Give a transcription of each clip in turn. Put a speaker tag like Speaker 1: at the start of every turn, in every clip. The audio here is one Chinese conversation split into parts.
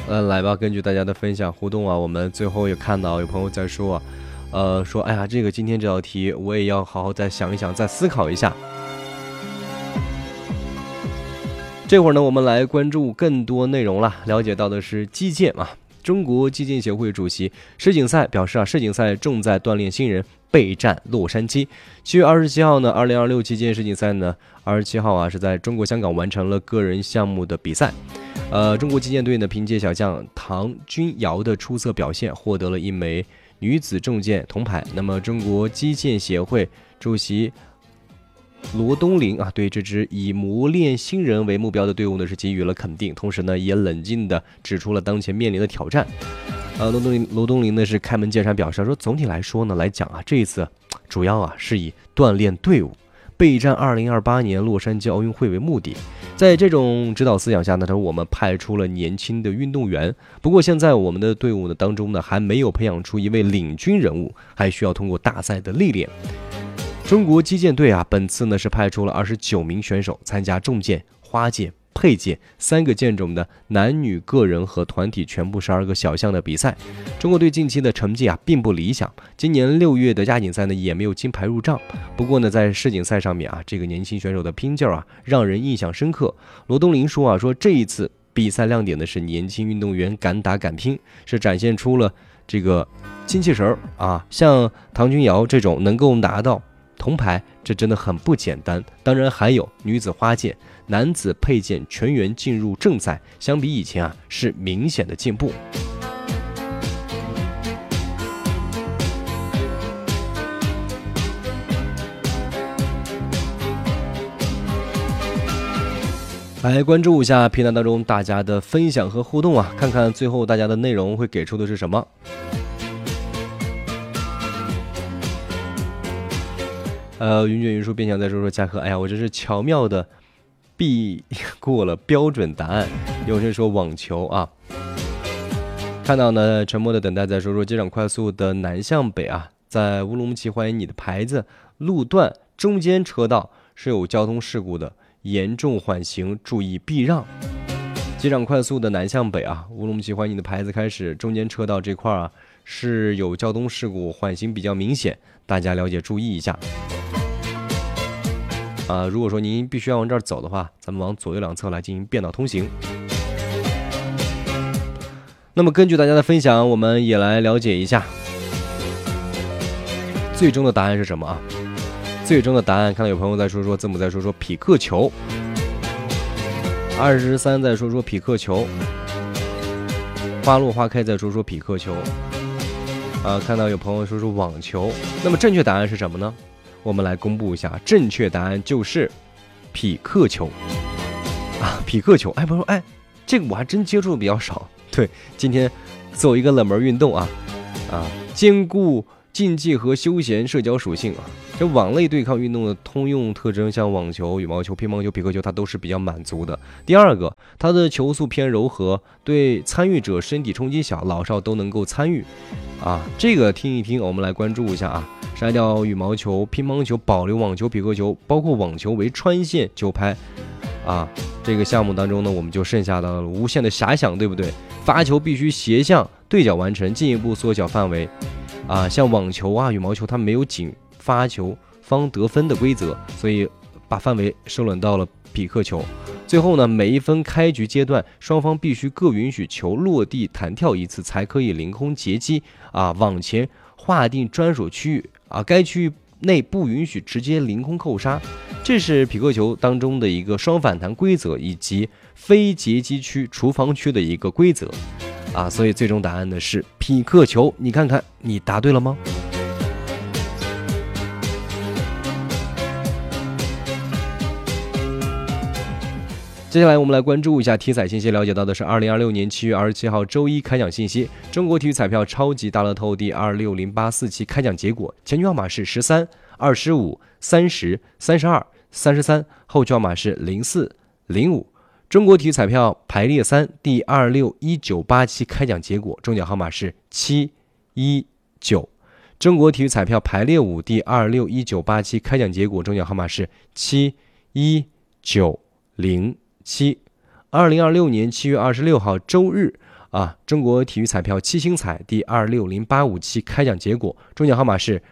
Speaker 1: 来吧，根据大家的分享互动啊，我们最后也看到有朋友在说说哎呀，这个今天这道题我也要好好再想一想，再思考一下。这会儿呢，我们来关注更多内容了。了解到的是击剑啊，中国击剑协会主席施景赛表示世锦赛重在锻炼新人，备战洛杉矶。7月27号呢，2026击剑世锦赛呢，27号是在中国香港完成了个人项目的比赛。中国击剑队呢，凭借小将唐君瑶的出色表现，获得了一枚女子重剑铜牌。那么，中国击剑协会主席罗东林对这支以磨练新人为目标的队伍呢是给予了肯定，同时呢也冷静地指出了当前面临的挑战。罗东林呢是开门见山表示说，总体来说呢来讲这一次主要是以锻炼队伍、备战2028年洛杉矶奥运会为目的。在这种指导思想下呢，我们派出了年轻的运动员。不过现在我们的队伍呢当中呢还没有培养出一位领军人物，还需要通过大赛的历练。中国击剑队本次呢是派出了29名选手参加重剑、花剑、佩剑3个剑种的男女个人和团体全部12个小项的比赛。中国队近期的成绩并不理想，今年6月的亚锦赛呢也没有金牌入账。不过呢，在世锦赛上面这个年轻选手的拼劲让人印象深刻。罗东林说这一次比赛亮点的是年轻运动员敢打敢拼，是展现出了这个精气神像唐君瑶这种能够拿到铜牌，这真的很不简单。当然还有女子花剑、男子佩剑全员进入正赛，相比以前是明显的进步。来关注一下评论当中大家的分享和互动看看最后大家的内容会给出的是什么。云卷云舒边想再说嘉禾，哎呀，我这是巧妙的避过了标准答案。有人说网球看到呢，沉默的等待在说机场快速的南向北在乌鲁木齐欢迎你的牌子路段中间车道是有交通事故的，严重缓行，注意避让。机场快速的南向北乌鲁木齐欢迎你的牌子开始，中间车道这块是有交通事故，缓行比较明显，大家了解注意一下。如果说您必须要往这儿走的话，咱们往左右两侧来进行变道通行。那么根据大家的分享，我们也来了解一下最终的答案是什么最终的答案，看到有朋友在说字母在说匹克球，23在说匹克球，花落花开在说匹克球看到有朋友说网球。那么正确答案是什么呢？我们来公布一下，正确答案就是匹克球匹克球。不是这个我还真接触的比较少。对，今天作为一个冷门运动兼顾竞技和休闲社交属性这网类对抗运动的通用特征，像网球、羽毛球、乒乓球、匹克球，它都是比较满足的。第二个，它的球速偏柔和，对参与者身体冲击小，老少都能够参与这个听一听，我们来关注一下筛掉羽毛球、乒乓球，保留网球、匹克球，包括网球为穿线球拍这个项目当中呢，我们就剩下了无限的遐想，对不对？发球必须斜向对角完成，进一步缩小范围像网球羽毛球，它没有仅发球方得分的规则，所以把范围收拢到了匹克球。最后呢，每一分开局阶段，双方必须各允许球落地弹跳一次，才可以凌空截击往前划定专属区域该区域内不允许直接凌空扣杀。这是匹克球当中的一个双反弹规则，以及非截击区、厨房区的一个规则所以最终答案呢是匹克球。你看看你答对了吗？接下来我们来关注一下体彩信息，了解到的是2026年7月27号周一开奖信息。中国体育彩票超级大乐透第26084期开奖结果，前局号码是13、25、30、32、33，后局号码是04、05。中国体育彩票排列3第26198期开奖结果，中奖号码是719。中国体育彩票排列5第26198期开奖结果，中奖号码是71907。2026年7月26号周日中国体育彩票七星彩第26085期开奖结果，中奖号码是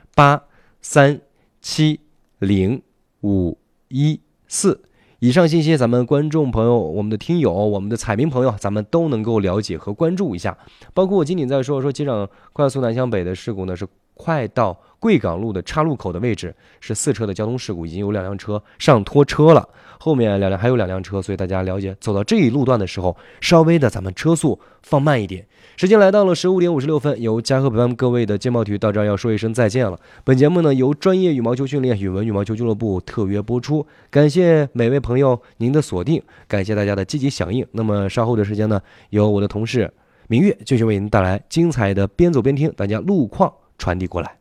Speaker 1: 837054。以上信息咱们观众朋友、我们的听友、我们的彩民朋友，咱们都能够了解和关注一下。包括我仅仅在说机场快速南向北的事故呢，是快到贵港路的岔路口的位置是4车的交通事故，已经有2辆车上拖车了，后面还有2辆车，所以大家了解走到这一路段的时候，稍微的咱们车速放慢一点。时间来到了15点56分，由嘉禾陪伴各位的健报体育到这儿要说一声再见了。本节目呢由专业羽毛球训练语文羽毛球俱乐部特约播出，感谢每位朋友您的锁定，感谢大家的积极响应。那么稍后的时间呢，由我的同事明月继续为您带来精彩的边走边听，大家路况传递过来。